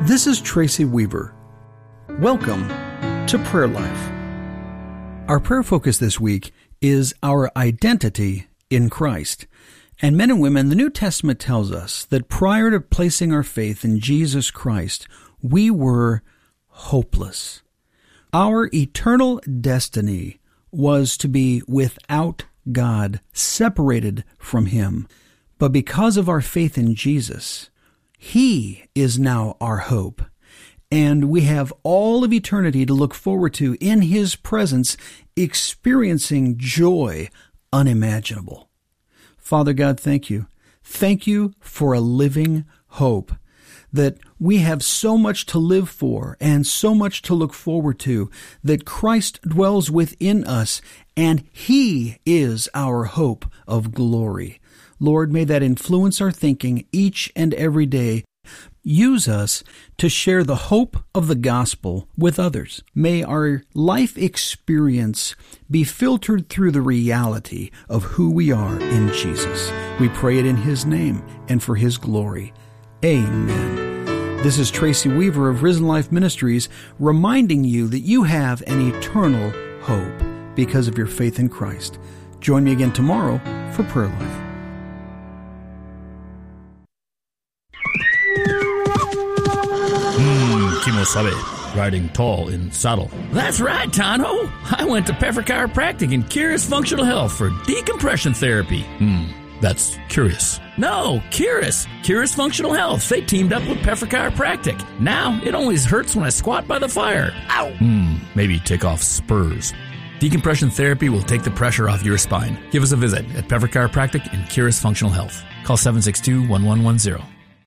This is Tracy Weaver. Welcome to Prayer Life. Our prayer focus this week is our identity in Christ. And men and women, the New Testament tells us that prior to placing our faith in Jesus Christ, we were hopeless. Our eternal destiny was to be without God, separated from Him. But because of our faith in Jesus, He is now our hope. And we have all of eternity to look forward to in His presence, experiencing joy unimaginable. Father God, thank you. Thank you for a living hope, that we have so much to live for and so much to look forward to, that Christ dwells within us and He is our hope of glory. Lord, may that influence our thinking each and every day. Use us to share the hope of the gospel with others. May our life experience be filtered through the reality of who we are in Jesus. We pray it in His name and for His glory. Amen. This is Tracy Weaver of Risen Life Ministries, reminding you that you have an eternal hope because of your faith in Christ. Join me again tomorrow for Prayer Life. Kimo sabe, riding tall in saddle. That's right, Tano. I went to Peffer Chiropractic and Curious Functional Health for decompression therapy. That's curious. No, Curious. Curious Functional Health. They teamed up with Peffer Chiropractic. Now, it always hurts when I squat by the fire. Ow! Maybe take off spurs. Decompression therapy will take the pressure off your spine. Give us a visit at Peffer Chiropractic and Curious Functional Health. Call 762-1110.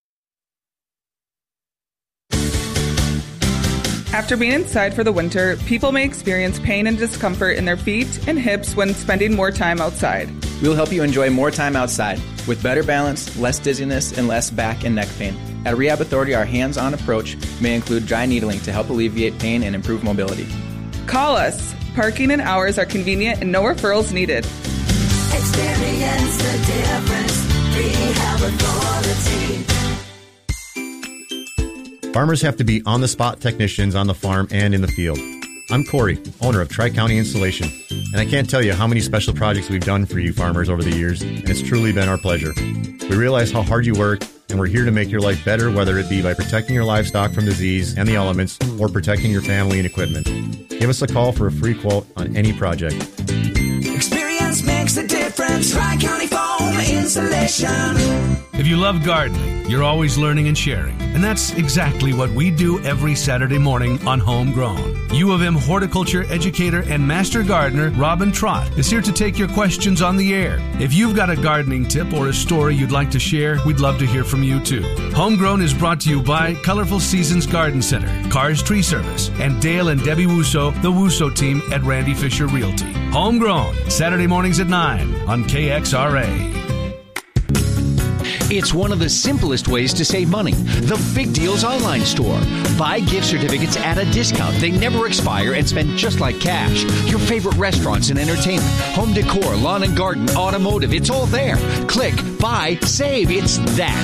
After being inside for the winter, people may experience pain and discomfort in their feet and hips when spending more time outside. We'll help you enjoy more time outside with better balance, less dizziness, and less back and neck pain. At Rehab Authority, our hands-on approach may include dry needling to help alleviate pain and improve mobility. Call us. Parking and hours are convenient and no referrals needed. Experience the difference. Rehab Authority. Farmers have to be on-the-spot technicians on the farm and in the field. I'm Corey, owner of Tri-County Installation, and I can't tell you how many special projects we've done for you farmers over the years, and it's truly been our pleasure. We realize how hard you work, and we're here to make your life better, whether it be by protecting your livestock from disease and the elements, or protecting your family and equipment. Give us a call for a free quote on any project. Experience makes a difference. Tri-County Foam Insulation. If you love gardening, you're always learning and sharing. And that's exactly what we do every Saturday morning on Homegrown. U of M horticulture educator and master gardener Robin Trott is here to take your questions on the air. If you've got a gardening tip or a story you'd like to share, we'd love to hear from you too. Homegrown is brought to you by Colorful Seasons Garden Center, Cars Tree Service, and Dale and Debbie Wusso, the Wusso team at Randy Fisher Realty. Homegrown, Saturday mornings at 9 on KXRA. It's one of the simplest ways to save money. The Big Deals Online Store. Buy gift certificates at a discount. They never expire and spend just like cash. Your favorite restaurants and entertainment, home decor, lawn and garden, automotive, it's all there. Click, buy, save. It's that